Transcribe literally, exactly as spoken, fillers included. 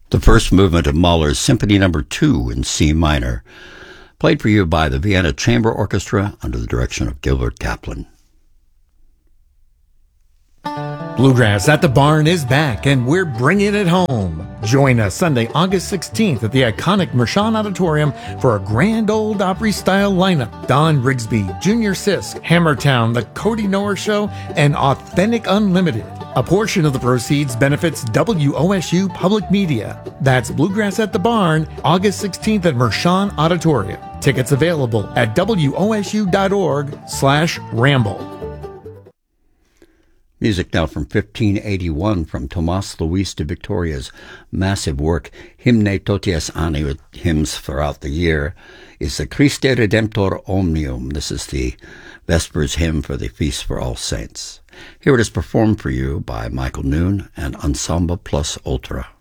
The first movement of Mahler's Symphony Number two in C minor, played for you by the Vienna Chamber Orchestra under the direction of Gilbert Kaplan. Bluegrass at the Barn is back, and we're bringing it home. Join us Sunday, August sixteenth at the iconic Mershon Auditorium for a grand old Opry-style lineup. Don Rigsby, Junior Sisk, Hammertown, The Cody Noer Show, and Authentic Unlimited. A portion of the proceeds benefits W O S U Public Media. That's Bluegrass at the Barn, August sixteenth at Mershon Auditorium. Tickets available at W O S U dot org slash ramble. Music now from fifteen eighty-one from Tomas Luis de Victoria's massive work, Hymne Toties Anni, with hymns throughout the year, is the Christe Redemptor Omnium. This is the Vespers hymn for the Feast for All Saints. Here it is performed for you by Michael Noon and Ensemble Plus Ultra.